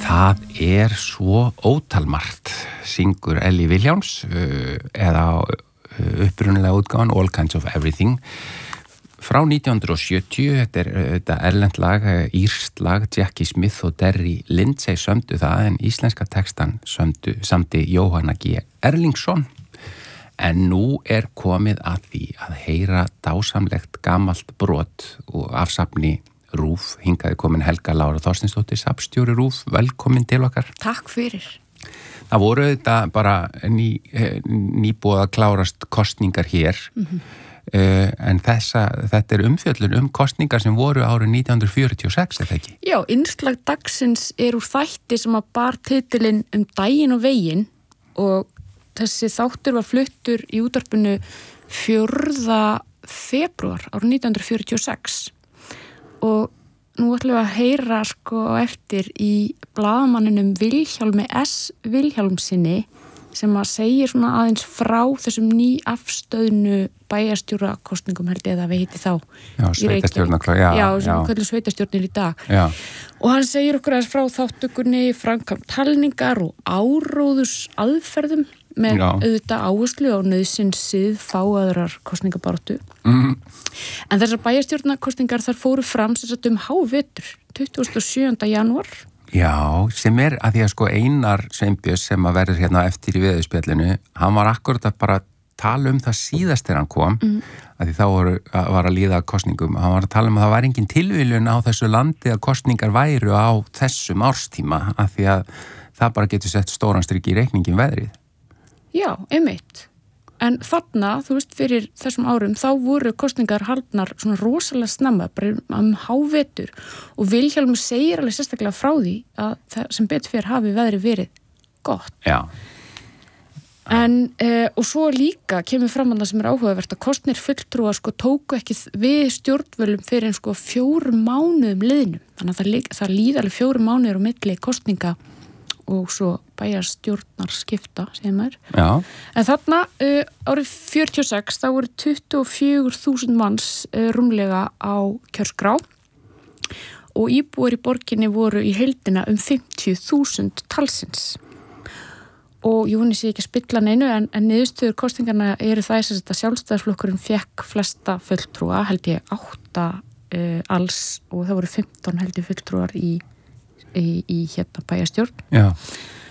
Það svo ótalmargt, syngur Ellie Williams eða upprunalega útgáfan All Kinds of Everything frá 1970. Þetta erlent lag, írskt lag, Jackie Smith og Derry Lindsay sömdu það en íslenska textan samdi Jóhanna G. Erlingsson. En nú komið að því að heyra dásamlegt gamalt brot og afsafni RÚV. Hingaði komin Helga Lára Þorsteinsdóttir, safnstjóri RÚV, velkomin til okkar. Takk fyrir. Það voru þetta bara nýbúið að klárast kosningar hér, en þetta umfjöllun kosningar sem voru árið 1946, eða ekki? Já, innslag dagsins úr þætti sem að bar titilinn daginn og veginn og þessi þáttur var fluttur í útvarpinu 4. febrúar árið 1946. Og nú ætlum við að heyra eftir í blaðamanninum Vilhjálmi S. Vilhjálmsinni sem að segir svona aðeins frá þessum nýafstöðnu bæjarstjórakosningum held ég að við heiti þá. Já, sveitastjórnarkla, já. Sem við kallum sveitastjórnir í dag. Já. Og hann segir okkur aðeins frá þáttökunni, framkvæmd talningar og áróðurs aðferðum með auðvitað áherslu á nauðsynssið fáaðrar kosningabaráttu. En þessar bæjarstjórnarkosningar þar fóru fram sem sagt hávetur, 27. janúar. Já, sem að því að Einar Sveinbjörns sem að verður hérna eftir í veðurspjallinu, hann var akkurat að bara tala það síðast þegar hann kom, að því þá var að líða kosningum. Hann var að tala að það var engin tilviljun á þessu landi að kosningar væru á þessum árstíma, að því að það bara getur sett stóran strik í reikningin veðrið. Já, einmitt. En þarna, þú veist, fyrir þessum árum, þá voru kosningar haldnar svona rosalega snemma, bara hávetur. Og Vilhjálmur segir alveg sérstaklega frá því að það sem betur fyrir hafi veðri verið gott. Já. En, og svo líka kemur fram að það sem áhugavert að kosnir fulltrúar tóku ekki við stjórnvölum fyrir 4 mánuðum liðnum. Þannig að það líða alveg 4 mánuður á milli kosninga og svo bæjarstjórnar skipta, segir maður. Já. En þarna árið 46 þá voru 24.000 manns rúmlega á kjörskrá og íbúar í borginni voru í heildina 50.000 talsins. Og ég voni sé ekki að spilla neinu en niðurstöður kosningarna það að Sjálfstæðisflokkurinn fékk flesta fulltrúa, held ég 8 alls og það voru 15 held ég fulltrúar í hérna bæjarstjórn. Já.